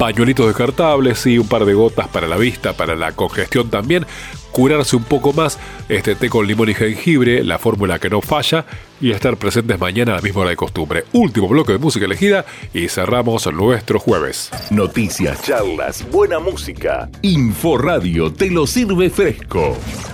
pañuelitos descartables y un par de gotas para la vista, para la congestión también. Curarse un poco más, este té con limón y jengibre, la fórmula que no falla, y estar presentes mañana a la misma hora de costumbre. Último bloque de música elegida y cerramos nuestro jueves. Noticias, charlas, buena música. Inforradio te lo sirve fresco.